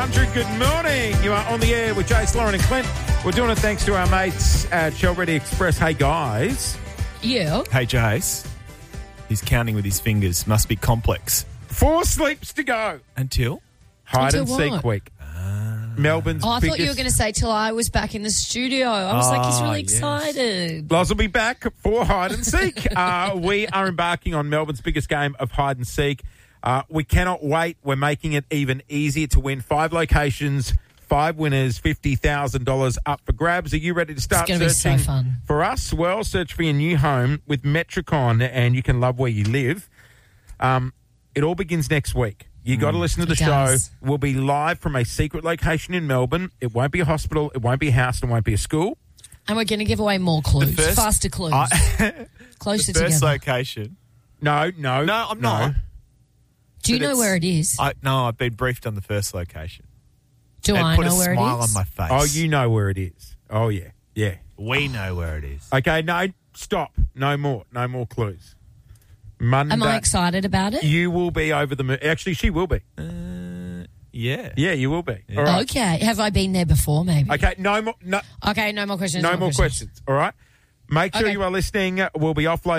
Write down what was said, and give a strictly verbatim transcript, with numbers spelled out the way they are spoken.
hundred. Good morning. You are on the air with Jace, Lauren and Clint. We're doing it thanks to our mates at Shell Ready Express. Hey, guys. Yeah. Hey, Jace. He's counting with his fingers. Must be complex. Four sleeps to go. Until? Hide Until and seek what? week. Melbourne's Oh, I biggest... thought you were going to say till I was back in the studio. I was like, he's Ah, really yes. excited. Loz will be back for hide and seek. uh, we are embarking on Melbourne's biggest game of hide and seek. Uh, we cannot wait. We're making it even easier to win. Five locations, five winners, fifty thousand dollars up for grabs. Are you ready to start It's gonna searching be so fun. for us? Well, search for your new home with Metricon and you can love where you live. Um, it all begins next week. You got to listen to the It show. does. We'll be live from a secret location in Melbourne. It won't be a hospital. It won't be a house. It won't be a school. And we're going to give away more clues. first- Faster clues. I- Closer the first together. location. No, no. No, I'm no. not. Do you but know it's- where it is? I, no, I've been briefed on the first location. Do It I put know a where smile it is? on my face. Oh, you know where it is. Oh, yeah. Yeah. We know where it is. Okay, no, stop. No more. No more clues. Monday. Am I excited about it? You will be over the moon. Actually, she will be. Uh, yeah. Yeah, you will be. All right. Okay. Have I been there before, maybe? Okay, no more no, Okay, no more questions. no more questions. All right? Make sure Okay. you are listening. We'll be offloading